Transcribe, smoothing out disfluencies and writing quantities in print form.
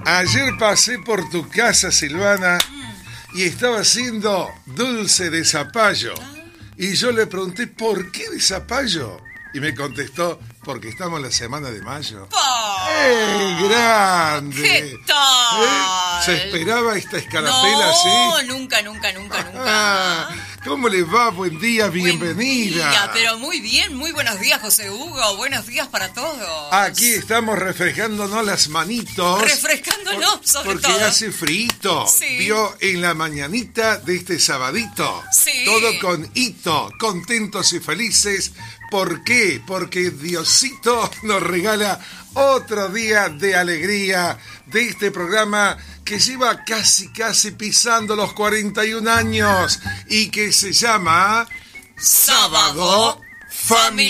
Ayer pasé por tu casa, Silvana, y estaba haciendo dulce de zapallo. Y yo le pregunté, ¿por qué de zapallo? Y me contestó, porque estamos en la semana de mayo. ¡Grande! ¿Qué tal? ¿Se esperaba esta escarapela así? No, nunca. ¿Cómo les va? Buen día, bienvenida. Buen día, pero muy bien, muy buenos días, José Hugo. Buenos días para todos. Aquí estamos refrescándonos las manitos. Refrescándonos, sobre porque todo. Hace frito. Sí. Vio en la mañanita de este sabadito. Sí. Todo con hito, contentos y felices. ¿Por qué? Porque Diosito nos regala otro día de alegría de este programa que lleva casi pisando los 41 años y que se llama Sábado Familiar.